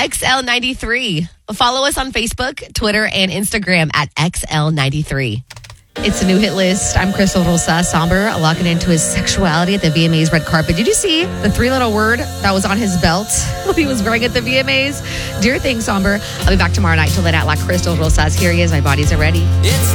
XL93. Follow us on Facebook, Twitter, and Instagram at XL93. It's a new hit list. I'm Crystal Rosa. Somber locking into his sexuality at the VMAs red carpet. Did you see the three-letter word that was on his belt when he was wearing at the VMAs? Do your thing, Somber. I'll be back tomorrow night to let out like Crystal Rosa's. Here he is. My bodies are ready.